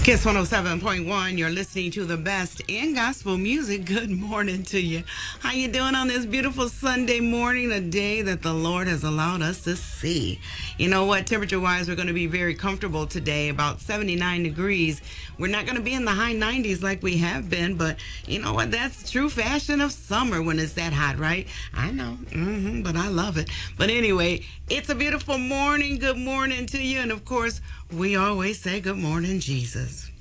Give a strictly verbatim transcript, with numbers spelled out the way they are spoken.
Kiss one oh seven point one, you're listening to the best in gospel music. Good morning to you. How you doing on this beautiful Sunday morning, a day that the Lord has allowed us to see? You know what, temperature-wise, we're going to be very comfortable today, about seventy-nine degrees. We're not going to be in the high nineties like we have been, but you know what, that's true fashion of summer when it's that hot, right? I know, mm-hmm, but I love it. But anyway, it's a beautiful morning. Good morning to you, and of course, we always say good morning, Jesus.